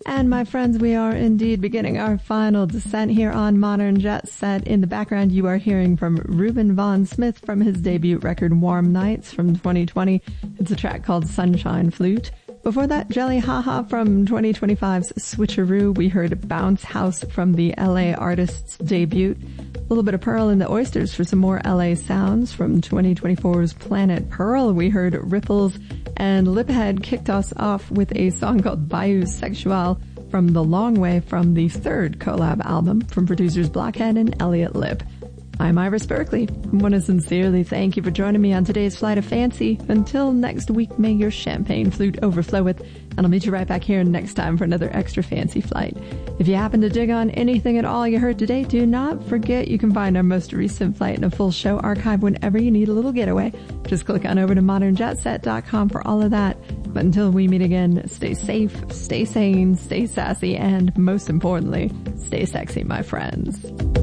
And my friends, we are indeed beginning our final descent here on Modern Jet Set. In the background, you are hearing from Reuben Von Smith from his debut record Warm Nights from 2020. It's a track called Sunshine Flute. Before that, Jelly Haha from 2025's Switcheroo. We heard Bounce House from the LA Artist's debut. A little bit of Pearl in the Oysters for some more LA sounds. From 2024's Planet Pearl, we heard Ripples, and Liphead kicked us off with a song called Bayou Sexual from The Long Way from the third collab album from producers Blockhead and Elliot Lip. I'm Iris Berkeley. I want to sincerely thank you for joining me on today's Flight of Fancy. Until next week, may your champagne flute overfloweth, and I'll meet you right back here next time for another extra fancy flight. If you happen to dig on anything at all you heard today, do not forget you can find our most recent flight and a full show archive whenever you need a little getaway. Just click on over to modernjetset.com for all of that. But until we meet again, stay safe, stay sane, stay sassy, and most importantly, stay sexy, my friends.